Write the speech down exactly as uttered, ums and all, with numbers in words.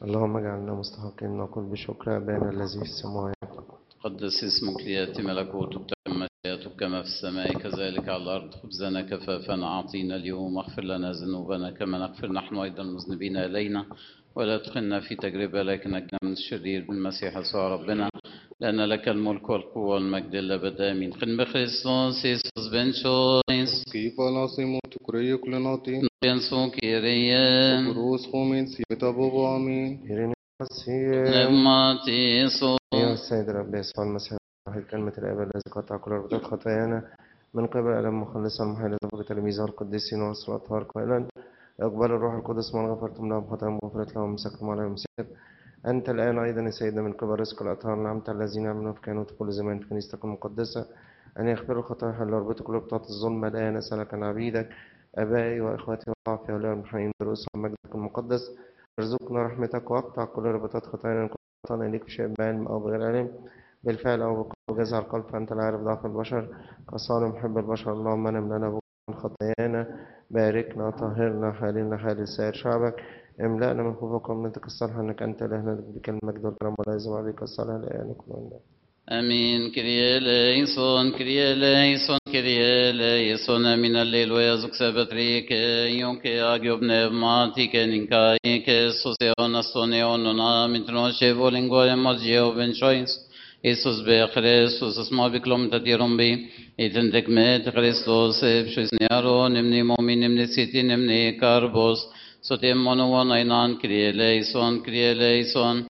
اللهم اجعلنا مستحقين نقول بشكر أبانا الذي في السماوات. قدس اسمك ليأتي ملكوتك تتم مشيئتك كما في السماء كذلك على الأرض. خبزنا كفافنا أعطينا اليوم، واغفر لنا ذنوبنا كما نغفر نحن أيضا المذنبين إلينا، ولا تدخلنا في تجربة لكن نجنا من الشرير بالمسيح يسوع ربنا، لأن لك الملك والقوة والمجد للأبد آمين. خن بخريستوس يسوس بن شويس كيف نصيم تكري كل ناطين ينسو كيريا وبروس خومين سيبتا بابا آمين. إيرين المسيح نبماتي سو أيها السيد الرب يسوع المسيح واحد كلمة الآب الذي قطع كل ربطات خطايانا من قبل ألم مخلصا محيلا بتلاميذه القديسين ورسل الأطهار قائلا اقبل الروح القدس من غفرتم لهم خطاياهم وغفرت لهم مسكتم عليهم مسكت. أنت الآن أيضا يا سيدنا من قبل رزق الأطهار نعمت الذين آمنوا في كانوا كل زمان في كنيستك المقدسة أن يغفروا الخطايا حل وربطوا كل ربطات الظلم. الآن أسألك عن عبيدك أبائي وإخواتي وضعفي وأولياء المحيين برؤوسهم مجدك المقدس، ارزقنا رحمتك واقطع كل ربطات خطايانا خطانا إليك بشيء بعلم أو بغير علم، بالفعل أو بقول جزع القلب، فأنت لا عارف ضعف البشر كصانع محب البشر. اللهم نم لنا من خطايانا، باركنا طهرنا حالنا حال سائر شعبك، املأنا من خوفك ومنتك الصالحة أنك أنت إلهنا بك المجد والكرم ولا يزم عليك الصالح الآن يكون. امين. كريه ليسون كريه ليسون كريه ليسون من الليل ويزك سبتريك يونك اجيب نبماتيك نينكايك سوسيون استونيون من تنوشي بولينغو مارجيو بن شوينس إيسوس بخريستوس اسمه بكلم تديرون بي إتنتك مت خريستوس بشويس نيارو نمني مومي نمني سيتي نمني كاربوس سوتيم منوان اينان كريه ليسون كريه ليسون